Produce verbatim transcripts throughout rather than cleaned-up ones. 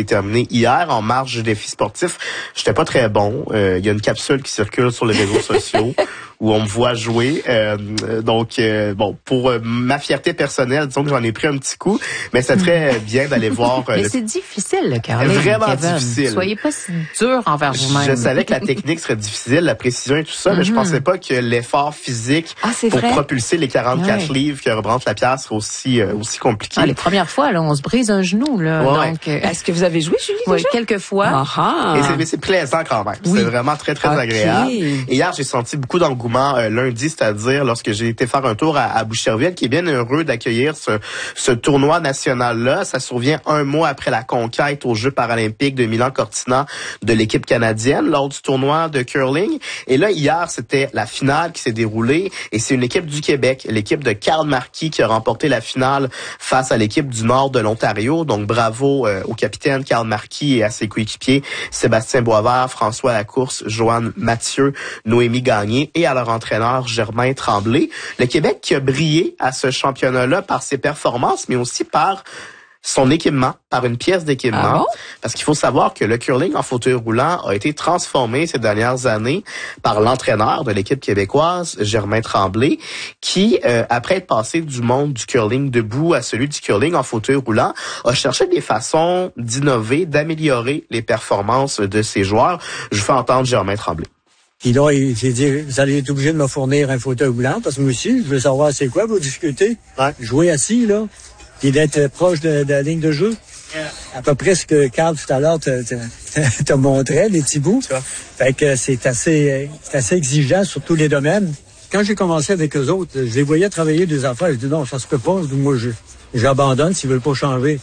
terminé hier en marge du défi sportif. J'étais pas très bon. Euh, il y a une capsule qui circule sur les réseaux sociaux où on me voit jouer. Euh, donc, euh, bon, pour euh, ma fierté personnelle, disons que j'en ai pris un petit coup, mais c'est très bien d'aller voir... Euh, mais le... c'est difficile, le curling. Vraiment Kevin. difficile. Soyez pas si dur envers vous-même. Je savais que la technique serait difficile, la précision et tout ça, mm-hmm. mais je pensais pas que l'effort physique ah, pour vrai? propulser les quarante-quatre ouais. livres que représente la pierre serait aussi, euh, aussi compliqué. Ah, les premières fois, là, on se brise un genou. Là, ouais. donc, euh... Est-ce que vous avez joué, Julie, oui, déjà? quelques fois. Ah, et c'est, mais c'est plaisant quand même. Oui. C'est vraiment très, très okay. agréable. Et hier, j'ai senti beaucoup d'engouement euh, lundi, c'est-à-dire lorsque j'ai été faire un tour à, à Boucherville, qui est bien heureux d'accueillir ce, ce tournoi national-là. Ça survient un mois après la conquête aux Jeux paralympiques de Milan-Cortina de l'équipe canadienne lors du tournoi de curling. Et là, hier, c'était la finale qui s'est déroulée et c'est une équipe du Québec, l'équipe de Karl Marquis qui a remporté la finale face à l'équipe du nord de l'Ontario. Donc, bravo euh, au capitaine Karl Marquis et à ses coéquipiers Sébastien Boisvert, François Lacourse, Joanne Mathieu, Noémie Gagné et à leur entraîneur Germain Tremblay. Le Québec qui a brillé à ce championnat-là par ses performances, mais aussi par son équipement, par une pièce d'équipement. Ah bon? Parce qu'il faut savoir que le curling en fauteuil roulant a été transformé ces dernières années par l'entraîneur de l'équipe québécoise, Germain Tremblay, qui, euh, après être passé du monde du curling debout à celui du curling en fauteuil roulant, a cherché des façons d'innover, d'améliorer les performances de ses joueurs. Je vous fais entendre Germain Tremblay. Puis là, il s'est dit, vous allez être obligé de me fournir un fauteuil roulant, parce que moi aussi, je veux savoir c'est quoi vos difficultés. Ouais. Jouer assis, là, puis d'être proche de, de la ligne de jeu. Yeah. À peu près ce que Carl, tout à l'heure, te, te, te montrait, les petits bouts. Fait que c'est assez, c'est assez exigeant sur tous les domaines. Quand j'ai commencé avec eux autres, je les voyais travailler des affaires. Je dis non, ça se peut pas. Moi, je, j'abandonne s'ils veulent pas changer.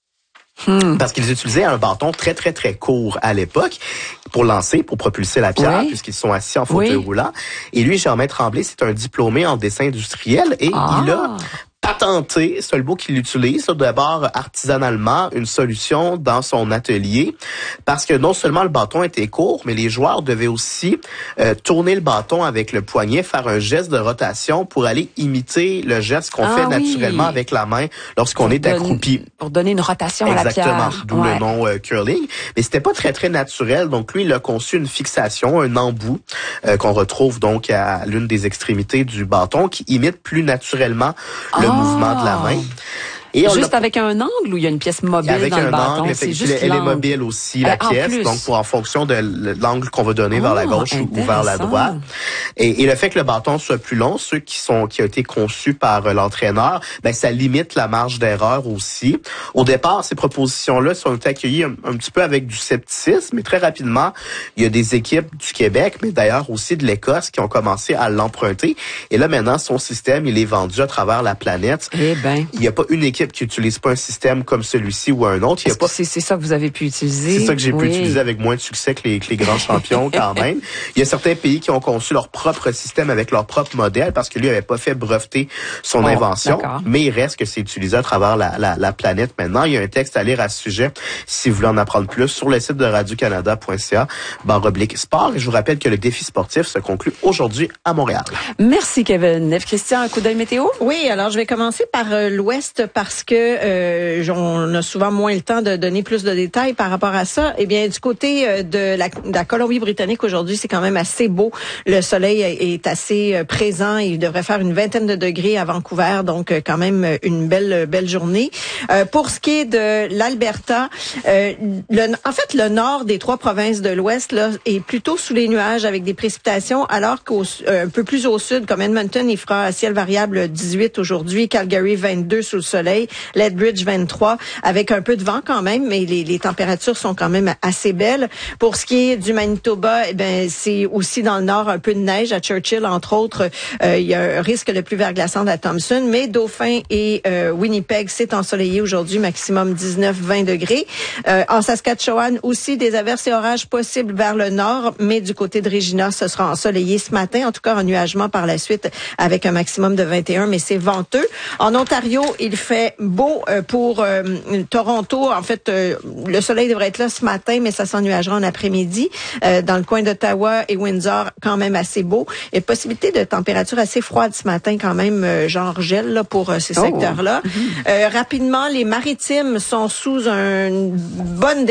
Hmm. Parce qu'ils utilisaient un bâton très, très, très court à l'époque pour lancer, pour propulser la pierre, oui. puisqu'ils sont assis en fauteuil oui. roulant. Et lui, Germain Tremblay, c'est un diplômé en dessin industriel et ah. il a patenté, c'est le mot qu'il utilise, d'abord artisanalement, une solution dans son atelier, parce que non seulement le bâton était court, mais les joueurs devaient aussi euh, tourner le bâton avec le poignet, faire un geste de rotation pour aller imiter le geste qu'on ah, fait oui. naturellement avec la main lorsqu'on pour est donner, accroupi. Pour donner une rotation Exactement, à la pierre. D'où ouais. le nom euh, curling. Mais c'était pas très, très naturel. Donc lui, il a conçu une fixation, un embout, euh, qu'on retrouve donc à l'une des extrémités du bâton, qui imite plus naturellement le oh. mouvement de la main. Et on juste avec un angle ou il y a une pièce mobile avec dans un le bâton? Angle, c'est juste elle l'angle. est mobile aussi, la euh, pièce, donc pour en fonction de l'angle qu'on va donner oh, vers la gauche ou vers la droite. Et, et le fait que le bâton soit plus long, ceux qui sont qui a été conçus par euh, l'entraîneur, ben ça limite la marge d'erreur aussi. Au départ, ces propositions-là sont accueillies un, un petit peu avec du scepticisme, mais très rapidement, il y a des équipes du Québec, mais d'ailleurs aussi de l'Écosse, qui ont commencé à l'emprunter. Et là, maintenant, son système, il est vendu à travers la planète. Eh ben. Il n'y a pas une équipe qui utilise pas un système comme celui-ci ou un autre. Il y a pas... C'est, c'est ça que vous avez pu utiliser? C'est ça que j'ai oui. pu utiliser avec moins de succès que les, que les grands champions quand même. Il y a certains pays qui ont conçu leur propre système avec leur propre modèle parce que lui n'avait pas fait breveter son oh, invention. D'accord. Mais il reste que c'est utilisé à travers la, la, la planète maintenant. Il y a un texte à lire à ce sujet si vous voulez en apprendre plus sur le site de radio canada point c a barre oblique sport. Et je vous rappelle que le défi sportif se conclut aujourd'hui à Montréal. Merci Kevin. Neve Christian, un coup d'œil météo? Oui, alors je vais commencer par euh, l'Ouest parce que euh, on a souvent moins le temps de donner plus de détails par rapport à ça. Eh bien, du côté euh, de la, de la Colombie-Britannique aujourd'hui, c'est quand même assez beau. Le soleil est assez euh, présent. Il devrait faire une vingtaine de degrés à Vancouver, donc euh, quand même une belle belle journée. Euh, pour ce qui est de l'Alberta, euh, le, en fait, le nord des trois provinces de l'Ouest là est plutôt sous les nuages avec des précipitations, alors qu'un euh, peu plus au sud, comme Edmonton, il fera ciel variable dix-huit aujourd'hui, Calgary vingt-deux sous le soleil, Lethbridge vingt-trois, avec un peu de vent quand même, mais les, les températures sont quand même assez belles. Pour ce qui est du Manitoba, eh ben c'est aussi dans le nord un peu de neige à Churchill, entre autres. Euh, il y a un risque de pluie verglaçante à Thompson, mais Dauphin et euh, Winnipeg, c'est ensoleillé aujourd'hui, maximum dix-neuf à vingt degrés. Euh, en Saskatchewan aussi, des averses et orages possibles vers le nord, mais du côté de Regina, ce sera ensoleillé ce matin, en tout cas en nuagement par la suite, avec un maximum de vingt et un, mais c'est venteux. En Ontario, il fait beau euh, pour euh, Toronto. En fait, euh, le soleil devrait être là ce matin, mais ça s'ennuagera en après-midi. Euh, dans le coin d'Ottawa et Windsor, quand même assez beau. Et possibilité de température assez froide ce matin, quand même, euh, genre gel là, pour euh, ces oh. secteurs-là. Mm-hmm. Euh, rapidement, les maritimes sont sous une bonne